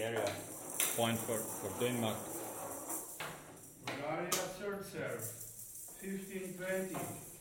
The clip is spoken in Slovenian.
area. Point for Denmark. Bulgaria third serve. 15-20.